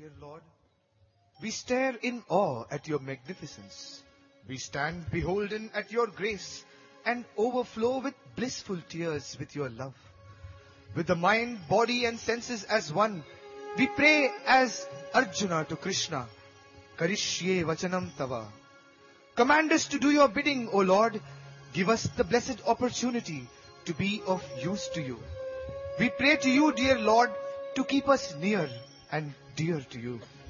Dear Lord, we stare in awe at your magnificence. We stand beholden at your grace and overflow with blissful tears with your love. With the mind, body and senses as one, we pray as Arjuna to Krishna, Karishye Vachanam Tava. Command us to do your bidding, O Lord. Give us the blessed opportunity to be of use to you. We pray to you, dear Lord, to keep us near and dear to you.